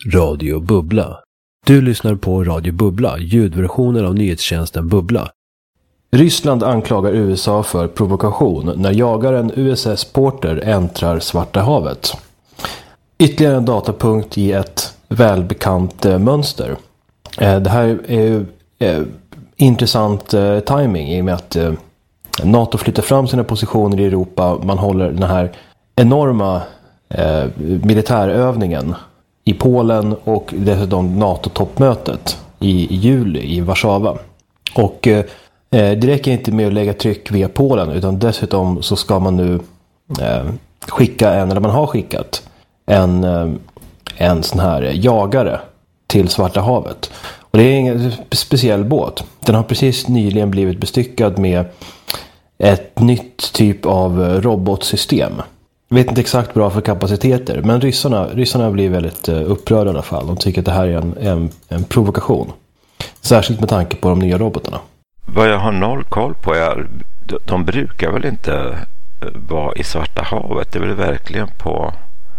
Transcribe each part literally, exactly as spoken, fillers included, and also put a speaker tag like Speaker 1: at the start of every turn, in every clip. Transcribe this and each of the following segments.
Speaker 1: Radio Bubbla. Du lyssnar på Radio Bubbla, ljudversionen av nyhetstjänsten Bubbla. Ryssland anklagar U S A för provokation när jagaren U S S Porter äntrar Svarta havet. Ytterligare en datapunkt i ett välbekant eh, mönster. Eh, det här är eh, intressant eh, timing i och med att eh, NATO flyttar fram sina positioner i Europa. Man håller den här enorma eh, militärövningen i Polen och dessutom NATO-toppmötet i, i juli i Warszawa. Och eh, det räcker inte med att lägga tryck via Polen, utan dessutom så ska man nu eh, skicka en, eller man har skickat en, eh, en sån här jagare till Svarta havet. Och det är ingen speciell båt. Den har precis nyligen blivit bestyckad med ett nytt typ av robotsystem. Jag vet inte exakt bra för kapaciteter, men ryssarna, ryssarna blir väldigt upprörda i alla fall. De tycker att det här är en, en, en provokation. Särskilt med tanke på de nya robotarna.
Speaker 2: Vad jag har noll koll på är, de, de brukar väl inte vara i Svarta havet. Det är väl verkligen på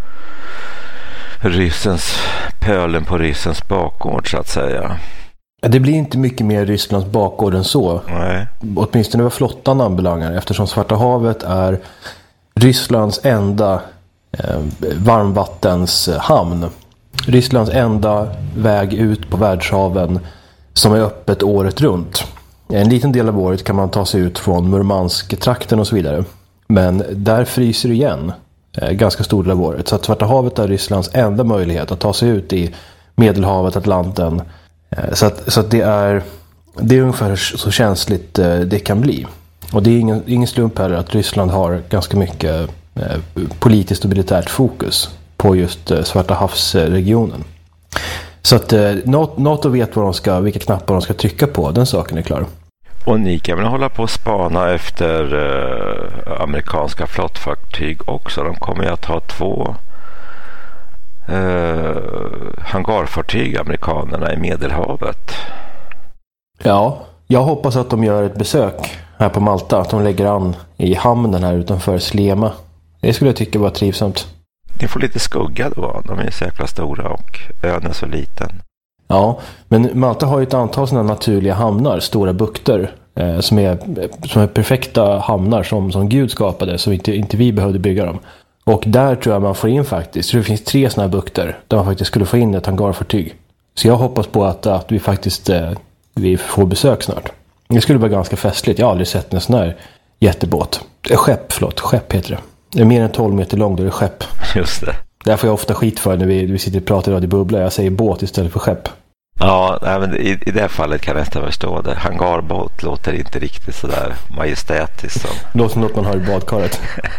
Speaker 2: ryssens, pölen på ryssens bakgård så att säga.
Speaker 1: Det blir inte mycket mer Rysslands bakgård än så.
Speaker 2: Nej.
Speaker 1: Åtminstone vad flottan anbelangar, eftersom Svarta havet är Rysslands enda eh, varmvattenshamn. Rysslands enda väg ut på världshaven som är öppet året runt. En liten del av året kan man ta sig ut från Murmansk-trakten och så vidare. Men där fryser det igen eh, ganska stor del av året. Så att Svarta havet är Rysslands enda möjlighet att ta sig ut i Medelhavet, Atlanten. Eh, så att, så att det, är, det är ungefär så känsligt eh, det kan bli. Och det är ingen, ingen slump heller att Ryssland har ganska mycket eh, politiskt och militärt fokus på just eh, Svarta havsregionen. Så att eh, NATO vet vad de ska, vilka knappar de ska trycka på, den saken är klar.
Speaker 2: Och ni kan väl hålla på att spana efter eh, amerikanska flottfartyg också. De kommer ju att ha två eh, hangarfartyg, amerikanerna, i Medelhavet.
Speaker 1: Ja, jag hoppas att de gör ett besök här på Malta. Att de lägger an i hamnen här utanför Slema. Det skulle jag tycka var trivsamt.
Speaker 2: Ni får lite skugga då. De är så jäkla stora och ön är så liten.
Speaker 1: Ja, men Malta har ju ett antal sådana naturliga hamnar, stora bukter, eh, som, är, som är perfekta hamnar som, som Gud skapade, så inte, inte vi behövde bygga dem. Och där tror jag man får in faktiskt, så det finns tre sådana här bukter där man faktiskt skulle få in ett hangarfartyg. Så jag hoppas på att, att vi faktiskt eh, vi får besök snart. Det skulle vara ganska festligt. Jag har aldrig sett en sån här jättebåt. Skepp, förlåt. Skepp heter det. Det är mer än tolv meter lång, då är det skepp.
Speaker 2: Just det.
Speaker 1: Där får jag ofta skit för när vi, vi sitter och pratar i Radio Bubbla. Jag säger båt istället för skepp.
Speaker 2: Ja, nej, men i, i det här fallet kan jag nästan förstå det. Hangarbåt låter inte riktigt sådär majestätiskt som...
Speaker 1: Låter som något man har i badkaret.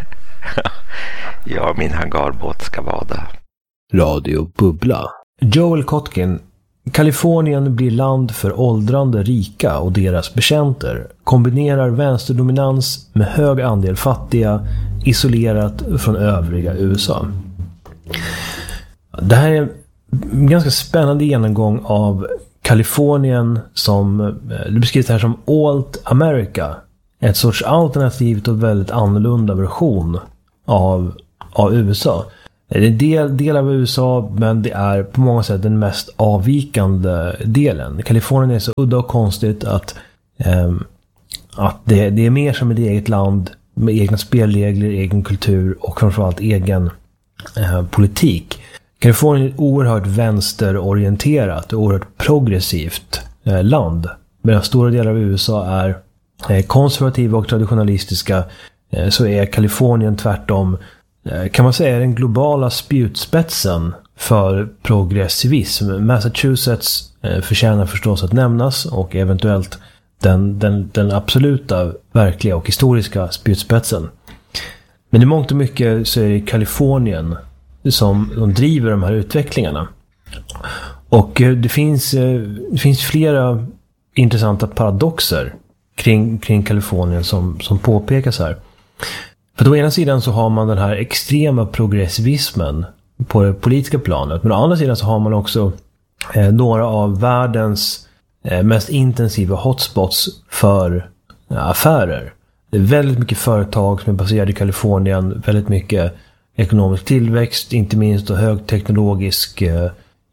Speaker 2: Ja, min hangarbåt ska bada.
Speaker 1: Radio Bubbla.
Speaker 3: Joel Kotkin. Kalifornien blir land för åldrande rika och deras betjänter, kombinerar vänsterdominans med hög andel fattiga, isolerat från övriga U S A. Det här är en ganska spännande genomgång av Kalifornien som det beskrivs här som Alt America, ett sorts alternativt och väldigt annorlunda version av, av U S A. Det är en del, del av U S A, men det är på många sätt den mest avvikande delen. Kalifornien är så udda och konstigt att, eh, att det, det är mer som ett eget land med egna spelregler, egen kultur och framförallt egen eh, politik. Kalifornien är ett oerhört vänsterorienterat och oerhört progressivt eh, land. Medan stora delar av U S A är eh, konservativa och traditionalistiska, eh, så är Kalifornien tvärtom, kan man säga, den globala spjutspetsen för progressivism. Massachusetts förtjänar förstås att nämnas, och eventuellt den, den, den absoluta, verkliga och historiska spjutspetsen. Men i mångt och mycket så är det Kalifornien som de driver de här utvecklingarna. Och det finns, det finns flera intressanta paradoxer kring, kring Kalifornien som, som påpekas här. För å ena sidan så har man den här extrema progressivismen på det politiska planet. Men å andra sidan så har man också eh, några av världens eh, mest intensiva hotspots för eh, affärer. Det är väldigt mycket företag som är baserade i Kalifornien. Väldigt mycket ekonomisk tillväxt, inte minst och högteknologisk eh,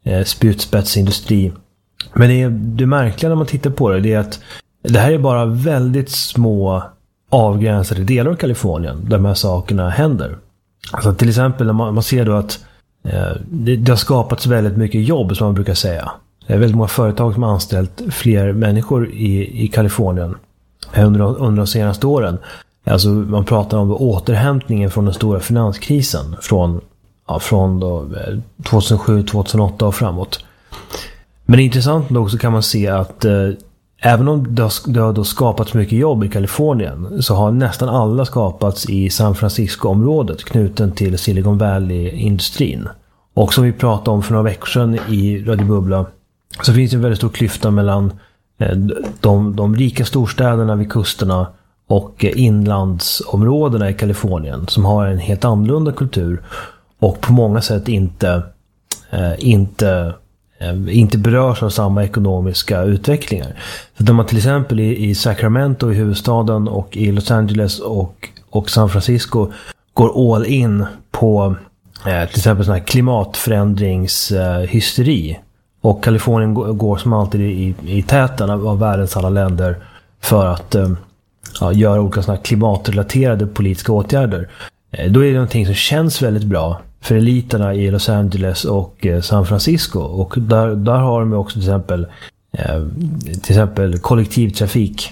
Speaker 3: eh, spjutspetsindustri. Men det, är, det märkliga när man tittar på det, det är att det här är bara väldigt små avgränsade delar av Kalifornien där de här sakerna händer. Alltså till exempel när man, man ser då att eh, det, det har skapats väldigt mycket jobb, som man brukar säga. Det är väldigt många företag som har anställt fler människor i, i Kalifornien under, under de senaste åren. Alltså man pratar om återhämtningen från den stora finanskrisen från, ja, från då, tjugohundrasju tjugohundraåtta och framåt. Men det är intressant nog så kan man se att eh, även om det har, det har då skapats mycket jobb i Kalifornien, så har nästan alla skapats i San Francisco-området knuten till Silicon Valley-industrin. Och som vi pratade om för några veckor sedan i Radio Bubbla, så finns det en väldigt stor klyfta mellan eh, de, de rika storstäderna vid kusterna och eh, inlandsområdena i Kalifornien som har en helt annorlunda kultur och på många sätt inte eh, inte inte berörs av samma ekonomiska utvecklingar. Så när man till exempel i, i Sacramento i huvudstaden och i Los Angeles och, och San Francisco går all in på eh, till exempel sån här klimatförändringshysteri eh, och Kalifornien går, går som alltid i, i täten av, av världens alla länder för att eh, ja, göra olika såna här klimatrelaterade politiska åtgärder. Eh, då är det någonting som känns väldigt bra för eliterna i Los Angeles och eh, San Francisco. Och där, där har de också till exempel, eh, till exempel kollektivtrafik.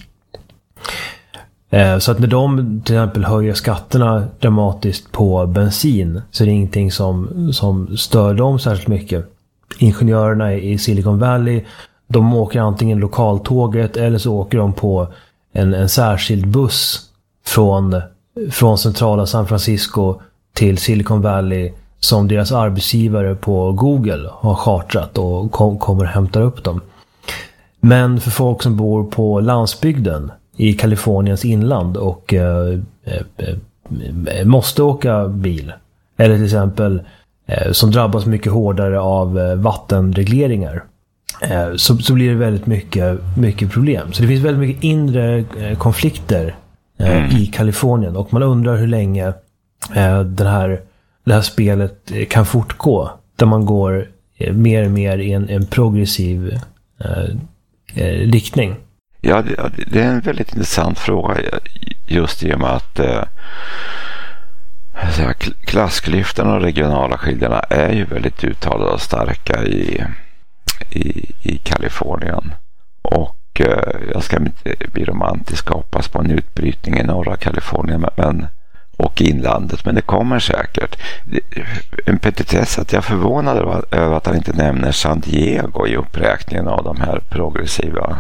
Speaker 3: Eh, så att när de till exempel höjer skatterna dramatiskt på bensin, så är det ingenting som, som stör dem särskilt mycket. Ingenjörerna i Silicon Valley, de åker antingen lokaltåget eller så åker de på en, en särskild buss från, från centrala San Francisco till Silicon Valley som deras arbetsgivare på Google har chartrat och kom, kommer och hämtar upp dem. Men för folk som bor på landsbygden i Kaliforniens inland och eh, eh, måste åka bil, eller till exempel eh, som drabbas mycket hårdare av eh, vattenregleringar, eh, så, så blir det väldigt mycket, mycket problem. Så det finns väldigt mycket inre eh, konflikter eh, mm. i Kalifornien, och man undrar hur länge eh, den här det här spelet kan fortgå, där man går mer och mer i en, en progressiv eh, eh, riktning.
Speaker 2: Ja, det, det är en väldigt intressant fråga, just i och med att eh, klassklyftorna och regionala skillnaderna är ju väldigt uttalade och starka i, i, i Kalifornien. Och eh, jag ska inte bli romantisk och hoppas på en utbrytning i norra Kalifornien, men och inlandet, men det kommer säkert. En petitess att jag är förvånad över att han inte nämner San Diego i uppräkningen av de här progressiva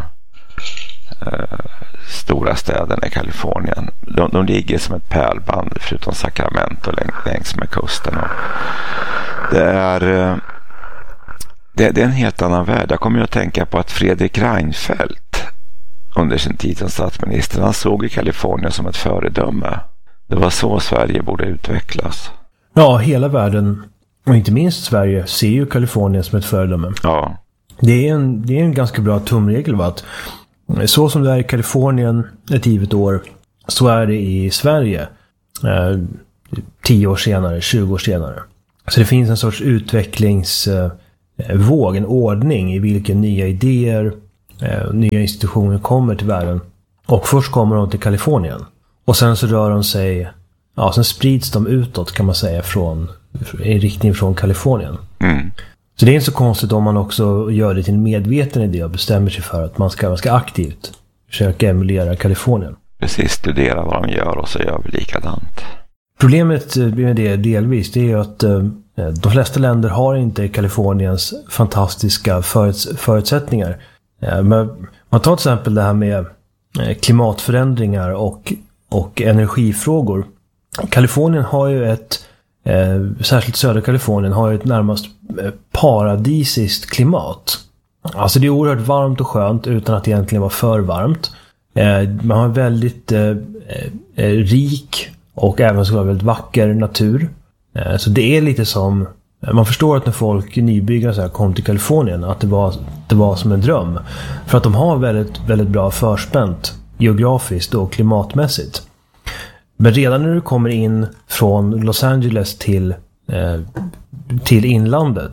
Speaker 2: eh, stora städerna i Kalifornien. De, de ligger som ett pärlband förutom Sacramento längs, längs med kusten. Och det är eh, det, det är en helt annan värld. Jag kommer ju att tänka på att Fredrik Reinfeldt under sin tid som statsminister, han såg i Kalifornien som ett föredöme. Det var så Sverige borde utvecklas.
Speaker 3: Ja, hela världen, och inte minst Sverige, ser ju Kalifornien som ett föredöme.
Speaker 2: Ja.
Speaker 3: Det är en, det är en ganska bra tumregel, va? Att så som det är i Kalifornien ett givet år, så är det i Sverige eh, tio år senare, tjugo år senare. Så det finns en sorts utvecklingsvåg, eh, en ordning i vilken nya idéer, eh, nya institutioner kommer till världen. Och först kommer de till Kalifornien. Och sen så rör de sig, ja, sen sprids de utåt kan man säga från, i riktning från Kalifornien.
Speaker 2: Mm.
Speaker 3: Så det är inte så konstigt om man också gör det till en medveten idé och bestämmer sig för att man ska, man ska aktivt försöka emulera Kalifornien.
Speaker 2: Precis, studera vad de gör och så gör vi likadant. Problemet
Speaker 3: med det delvis, det är ju att eh, de flesta länder har inte Kaliforniens fantastiska föruts- förutsättningar. Eh, men man tar till exempel det här med eh, klimatförändringar och och energifrågor. Kalifornien har ju ett, eh, särskilt södra Kalifornien har ju ett närmast eh, paradisiskt klimat. Alltså det är oerhört varmt och skönt utan att egentligen vara för varmt. Eh, man har en väldigt eh, eh, rik och även så väldigt vacker natur. Eh, så det är lite som, man förstår att när folk nybyggare så här kom till Kalifornien, att det var, det var som en dröm. För att de har väldigt, väldigt bra förspänt geografiskt och klimatmässigt. Men redan när du kommer in från Los Angeles till, eh, till inlandet,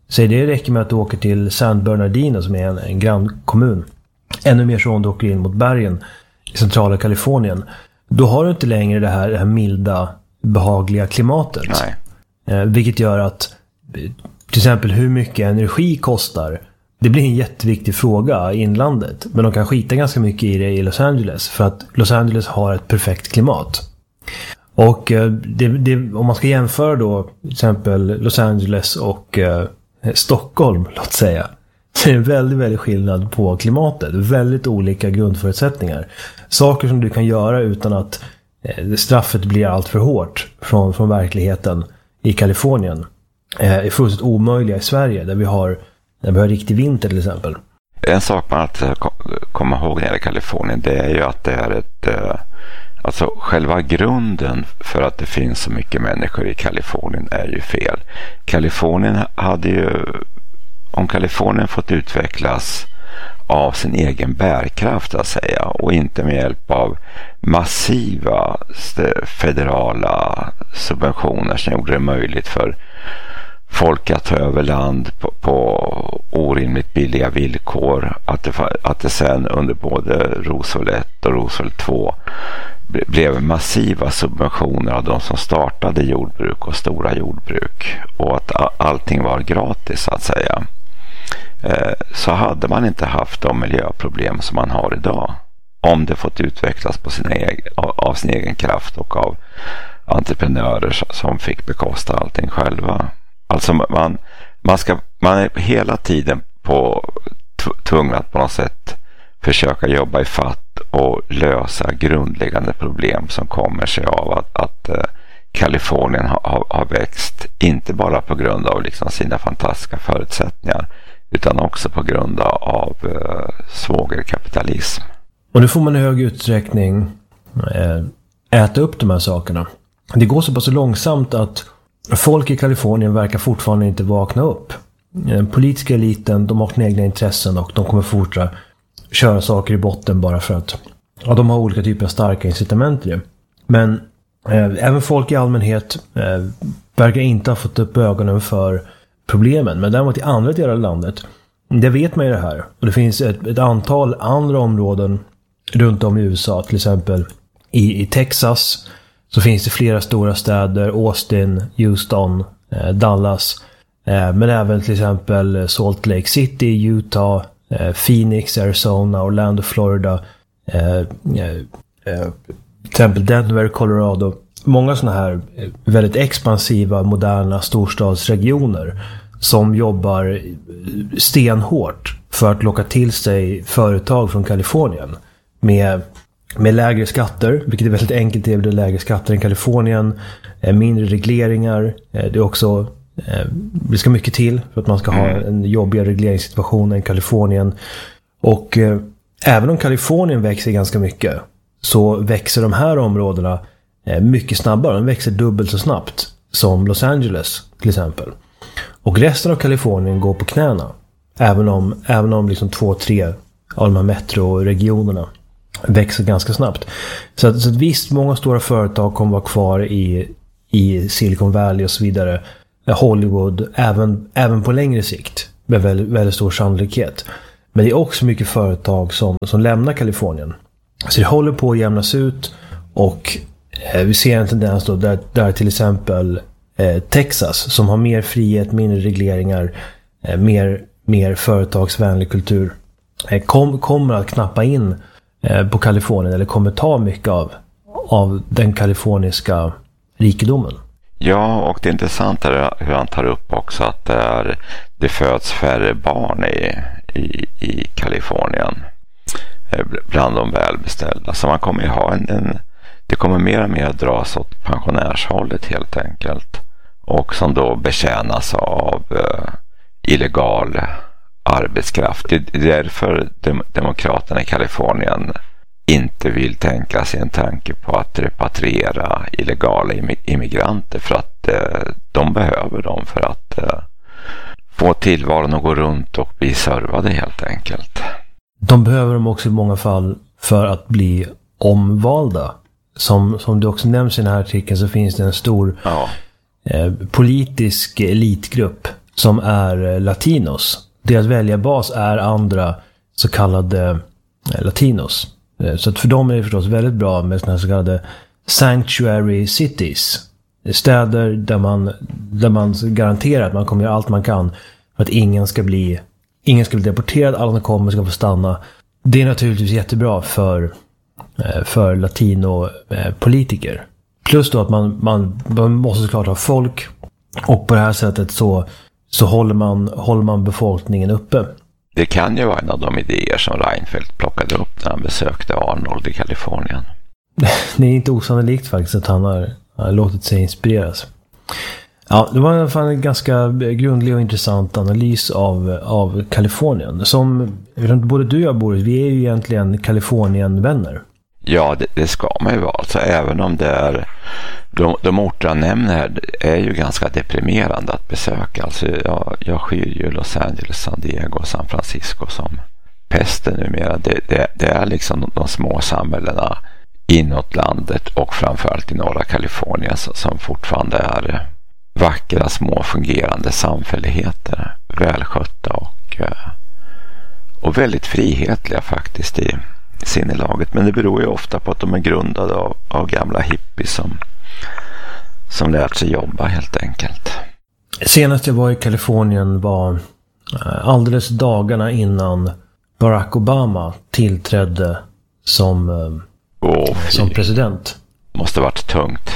Speaker 3: Säg det räcker med att du åker till San Bernardino som är en, en grannkommun. Ännu mer så om du åker in mot bergen i centrala Kalifornien. Då har du inte längre det här, det här milda, behagliga klimatet.
Speaker 2: Nej.
Speaker 3: Eh, vilket gör att till exempel hur mycket energi kostar. Det blir en jätteviktig fråga i inlandet. Men de kan skita ganska mycket i det i Los Angeles. För att Los Angeles har ett perfekt klimat. Och eh, det, det, om man ska jämföra då till exempel Los Angeles och eh, Stockholm, låt säga. Så är det en väldigt, väldigt skillnad på klimatet. Väldigt olika grundförutsättningar. Saker som du kan göra utan att eh, straffet blir allt för hårt från, från verkligheten i Kalifornien. Eh, är fullständigt omöjliga i Sverige där vi har, där vi har riktig vinter till exempel.
Speaker 2: En sak man att komma ihåg när det gäller Kalifornien, det är ju att det är ett... Eh, alltså själva grunden för att det finns så mycket människor i Kalifornien är ju fel. Kalifornien hade ju... Om Kalifornien fått utvecklas av sin egen bärkraft att säga och inte med hjälp av massiva federala subventioner som gjorde det möjligt för folk att ta över land på, på orimligt billiga villkor, att det, att det sen under både Roosevelt ett och Roosevelt två blev massiva subventioner av de som startade jordbruk och stora jordbruk och att allting var gratis så att säga, så hade man inte haft de miljöproblem som man har idag om det fått utvecklas på sin egen, av sin egen kraft och av entreprenörer som fick bekosta allting själva. Alltså man, man, ska, man är hela tiden på tvungen att på något sätt försöka jobba i fatt och lösa grundläggande problem som kommer sig av att, att uh, Kalifornien har, har växt inte bara på grund av liksom sina fantastiska förutsättningar utan också på grund av uh, svågerkapitalism.
Speaker 3: Och nu får man i hög utsträckning äh, äta upp de här sakerna. Det går så pass långsamt att folk i Kalifornien verkar fortfarande inte vakna upp. Den politiska eliten, de har sina egna intressen och de kommer fortsätta köra saker i botten bara för att ja, de har olika typer av starka incitament i det. Men eh, även folk i allmänhet eh, verkar inte ha fått upp ögonen för problemen. Men däremot i andra delar av landet, det vet man ju det här. Och det finns ett, ett antal andra områden runt om i U S A, till exempel i, i Texas. Så finns det flera stora städer, Austin, Houston, eh, Dallas. Eh, men även till exempel Salt Lake City, Utah, eh, Phoenix, Arizona, Orlando, Florida. Eh, eh, till exempel Denver, Colorado. Många sådana här väldigt expansiva, moderna storstadsregioner som jobbar stenhårt för att locka till sig företag från Kalifornien. Med... Med lägre skatter, vilket är väldigt enkelt, det är det lägre skatter än Kalifornien, mindre regleringar, det är också, det ska mycket till för att man ska ha en jobbigare regleringssituation än Kalifornien. Och eh, även om Kalifornien växer ganska mycket så växer de här områdena eh, mycket snabbare, de växer dubbelt så snabbt som Los Angeles till exempel. Och resten av Kalifornien går på knäna, även om, även om liksom två, tre av de här metroregionerna växer ganska snabbt. Så att, så att visst, många stora företag kommer vara kvar i, i Silicon Valley och så vidare. Hollywood, även, även på längre sikt. Med väldigt, väldigt stor sannolikhet. Men det är också mycket företag som, som lämnar Kalifornien. Så det håller på att jämnas ut. Och eh, vi ser en tendens då där, där till exempel eh, Texas, som har mer frihet, mindre regleringar, eh, mer, mer företagsvänlig kultur, eh, kom, kommer att knappa in på Kalifornien, eller kommer ta mycket av, av den kaliforniska rikedomen.
Speaker 2: Ja, och det intressanta är hur han tar upp också att det, är, det föds färre barn i, i, i Kalifornien bland de välbeställda. Så man kommer ju ha en, en det kommer mer och mer dras åt pensionärshållet helt enkelt, och som då betjänas av uh, illegal arbetskraft. Det är därför dem- demokraterna i Kalifornien inte vill tänka sig en tanke på att repatriera illegala imm- immigranter, för att eh, de behöver dem för att eh, få tillvaron att gå runt och bli servade helt enkelt.
Speaker 3: De behöver dem också i många fall för att bli omvalda. Som, som du också nämns i den här artikeln så finns det en stor
Speaker 2: ja.
Speaker 3: eh, politisk elitgrupp som är latinos. Deras väljarbas är andra så kallade latinos. Så att för dem är det förstås väldigt bra med såna så kallade sanctuary cities. Städer där man, där man garanterar att man kommer göra allt man kan för att ingen ska bli, ingen ska bli deporterad, alla som kommer ska få stanna. Det är naturligtvis jättebra för, för latinopolitiker. Plus då att man, man, man måste såklart ha folk, och på det här sättet så, så håller, man, håller man befolkningen uppe.
Speaker 2: Det kan ju vara en av de idéer som Reinfeldt plockade upp när han besökte Arnold i Kalifornien.
Speaker 3: Det är inte osannolikt faktiskt att han har, har låtit sig inspireras. Ja, det var i alla fall en ganska grundlig och intressant analys av, av Kalifornien. Som både du och jag, Boris, vi är ju egentligen Kalifornien-vänner.
Speaker 2: Ja, det, det ska man ju vara. Alltså, även om det är de, de orter jag nämner här är ju ganska deprimerande att besöka. Alltså, jag, jag skyr ju Los Angeles, San Diego och San Francisco som pesten numera. Det, det, det är liksom de, de små samhällena inåt landet och framförallt i norra Kalifornien som fortfarande är vackra, små fungerande samfälligheter. Välskötta och, och väldigt frihetliga faktiskt i sinnelaget. Men det beror ju ofta på att de är grundade av, av gamla hippies som, som lärt sig jobba helt enkelt.
Speaker 3: Senast jag var i Kalifornien var alldeles dagarna innan Barack Obama tillträdde som, oh, som president.
Speaker 2: Måste varit tungt.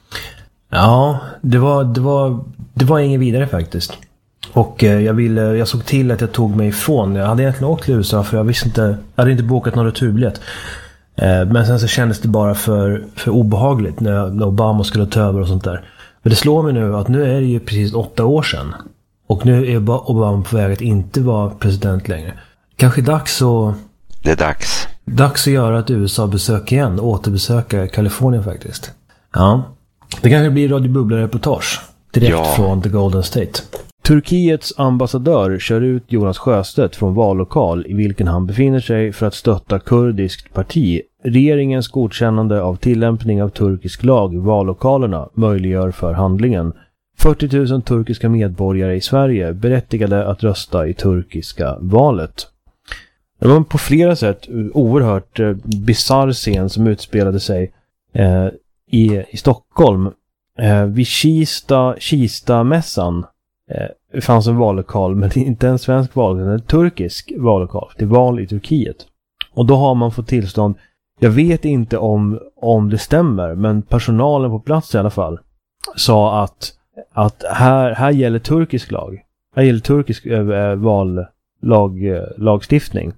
Speaker 3: Ja, det var, det var, det var ingen vidare faktiskt. Och eh, jag, ville, jag såg till att jag tog mig ifrån. Jag hade egentligen åkt till U S A för jag visste inte, jag hade inte bokat någon returbiljett. Eh, men sen så kändes det bara för, för obehagligt när, när Obama skulle ta över och sånt där. Men det slår mig nu att nu är det ju precis åtta år sedan. Och nu är Obama på väg att inte vara president längre. Kanske dags att...
Speaker 2: Det är dags.
Speaker 3: Dags att göra ett U S A-besök igen. Återbesöka Kalifornien faktiskt. Ja. Det kanske blir Radio Bubbla-reportage. Direkt ja. Från The Golden State. Turkiets ambassadör kör ut Jonas Sjöstedt från vallokal i vilken han befinner sig för att stötta kurdiskt parti. Regeringens godkännande av tillämpning av turkisk lag i vallokalerna möjliggör för handlingen. fyrtio tusen turkiska medborgare i Sverige berättigade att rösta i turkiska valet. Det var på flera sätt oerhört eh, bizarr scen som utspelade sig eh, i, i Stockholm. Eh, vid Kista, Kista-mässan eh, fanns en vallokal, men inte en svensk vallokal, en turkisk vallokal. Det är val i Turkiet. Och då har man fått tillstånd. Jag vet inte om, om det stämmer, men personalen på plats i alla fall sa att, att här, här gäller turkisk lag. Här gäller turkisk äh, vallag, äh, lagstiftning.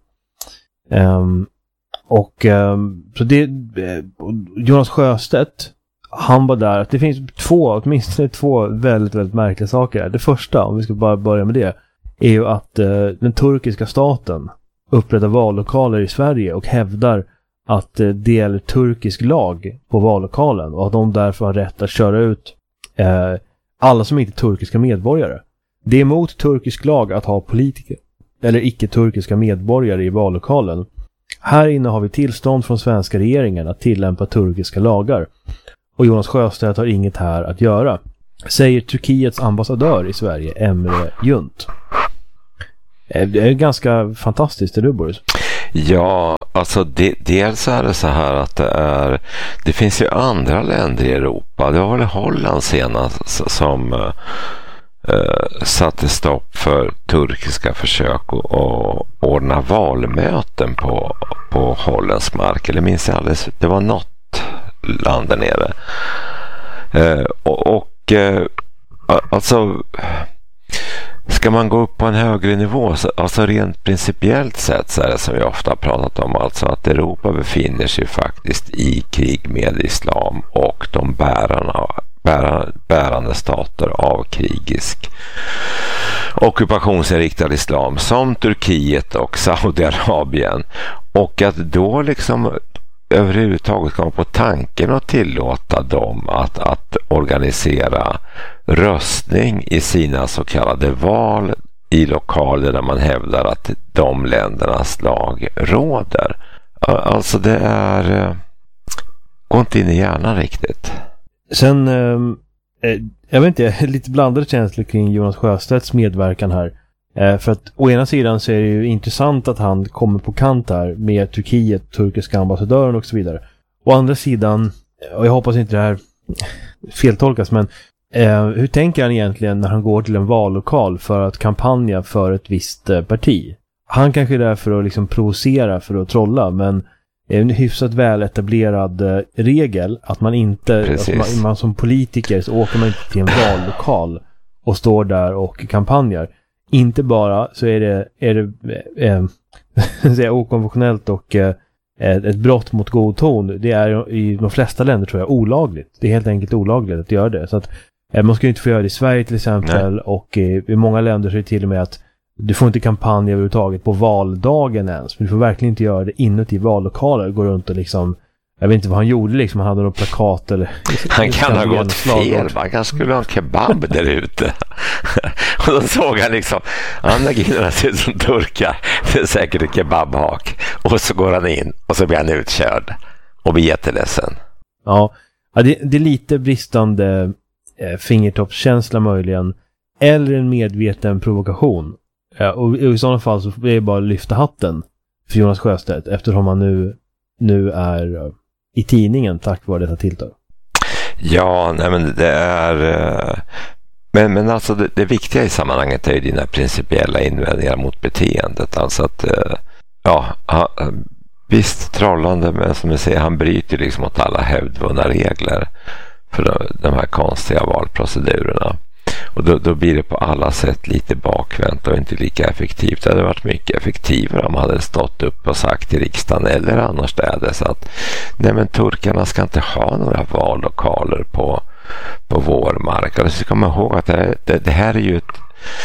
Speaker 3: Um, och um, så det äh, Jonas Sjöstedt, han var där. Det finns två, åtminstone två väldigt, väldigt märkliga saker. Det första, om vi ska bara börja med det, är ju att uh, den turkiska staten upprättar vallokaler i Sverige och hävdar att uh, det gäller turkisk lag på vallokalen och att de därför har rätt att köra ut uh, alla som inte är turkiska medborgare. Det är emot turkisk lag att ha politiker eller icke-turkiska medborgare i vallokalen. Här inne har vi tillstånd från svenska regeringen att tillämpa turkiska lagar. Och Jonas Sjöstedt har inget här att göra, säger Turkiets ambassadör i Sverige, Emre Junt. Det är ganska fantastiskt, är du, Boris?
Speaker 2: Ja, alltså det, dels är det så här att det är, det finns ju andra länder i Europa. Det var väl Holland senast som eh, satte stopp för turkiska försök att ordna valmöten på, på holländsk mark. Eller minns jag alldeles, det var något land där nere. Eh, och och eh, alltså ska man gå upp på en högre nivå, så, alltså rent principiellt sett så är det som vi ofta har pratat om, alltså att Europa befinner sig faktiskt i krig med islam och de bärarna, bärande, bärande stater av krigisk ockupationsinriktad islam som Turkiet och Saudiarabien, och att då liksom överhuvudtaget komma på tanken att tillåta dem att, att organisera röstning i sina så kallade val i lokaler där man hävdar att de ländernas lag råder. Alltså det är går inte in i hjärnan riktigt.
Speaker 3: Sen eh, jag vet inte, lite blandade känslor kring Jonas Sjöstedts medverkan här. Eh, för att å ena sidan så är det ju intressant att han kommer på kant här med Turkiet, turkiska ambassadören och så vidare. Å andra sidan, och jag hoppas inte det här feltolkas, men eh, hur tänker han egentligen när han går till en vallokal för att kampanja för ett visst eh, parti? Han kanske är där för att liksom provocera, för att trolla, men en hyfsat väl etablerad eh, regel att man inte, alltså man, man som politiker så åker man inte till en vallokal och står där och kampanjar. Inte bara så är det, är det eh, eh, okonventionellt och eh, ett brott mot god ton. Det är i de flesta länder tror jag olagligt. Det är helt enkelt olagligt att göra det. Så att eh, man ska ju inte få göra det i Sverige till exempel. Nej. Och eh, i många länder så är det till och med att du får inte kampanja överhuvudtaget på valdagen ens. Men du får verkligen inte göra det inuti vallokaler. Gå runt och liksom, jag vet inte vad han gjorde liksom. Han hade någon plakat eller...
Speaker 2: Han kan ha gått fel. Man kan skulle ha en kebab där ute. Och då såg han liksom, andra killarna ser ut som turkar. Det är säkert ett kebabhak. Och så går han in och så blir han utkörd. Och blir jätteledsen.
Speaker 3: Ja, ja det, det är lite bristande eh, fingertoppskänsla möjligen. Eller en medveten provokation. Ja, och i sådana fall så är det bara att lyfta hatten för Jonas Sjöstedt eftersom han nu, nu är i tidningen tack vare detta tilltag.
Speaker 2: Ja, nej men det är men, men alltså det, det viktiga i sammanhanget är ju dina principiella invändningar mot beteendet. Alltså att ja, han, visst trollande, men som jag säger, han bryter liksom mot alla hävdvunna regler för de, de här konstiga valprocedurerna. Och då, då blir det på alla sätt lite bakvänt och inte lika effektivt. Det hade varit mycket effektivare om man hade stått upp och sagt till riksdagen eller annorstädes att nej men turkarna ska inte ha några vallokaler på, på vår mark. Och du ska komma ihåg att det, det, det här är ju ett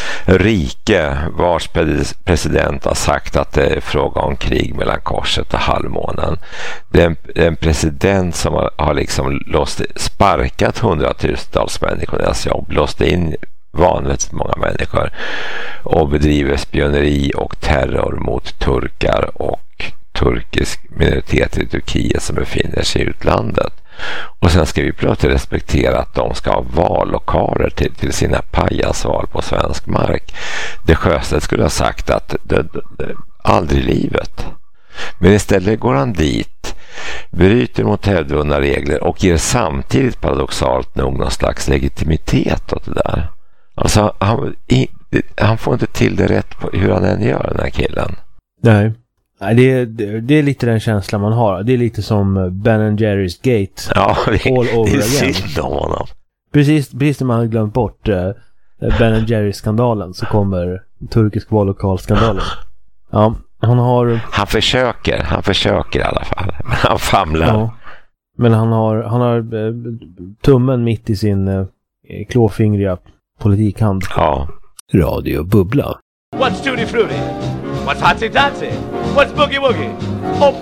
Speaker 2: rike vars president har sagt att det är fråga om krig mellan korset och halvmånen. Det är en, en president som har, har liksom låst, sparkat hundratusentals människor deras jobb, låst in vanligt många människor och bedriver spioneri och terror mot turkar och turkisk minoritet i Turkiet som befinner sig i utlandet. Och sen ska vi plötsligt respektera att de ska ha vallokaler till, till sina pajasval på svensk mark. Det Sjöstedt skulle ha sagt att det, det, det, aldrig i livet. Men istället går han dit, bryter mot hävdvunna regler och ger samtidigt paradoxalt nog någon slags legitimitet åt det där. Alltså han, i, han får inte till det rätt på hur han än gör, den här killen.
Speaker 3: Nej. Nej, det är, det är lite den känslan man har. Det är lite som Ben and Jerry's Gate.
Speaker 2: Ja, det,
Speaker 3: all over
Speaker 2: det är
Speaker 3: again.
Speaker 2: synd om honom.
Speaker 3: Precis, precis när man har glömt bort uh, Ben and Jerry-skandalen så kommer turkisk vallokalskandalen. Ja, han har...
Speaker 2: Han försöker, han försöker i alla fall. Men han famlar. Ja,
Speaker 3: men han har, han har uh, tummen mitt i sin uh, klåfingriga politikhand.
Speaker 2: Ja.
Speaker 1: Radio Bubbla.
Speaker 4: What's Tutti Frutti? What's Hotsy Totsy? What's Boogie Woogie? Oh,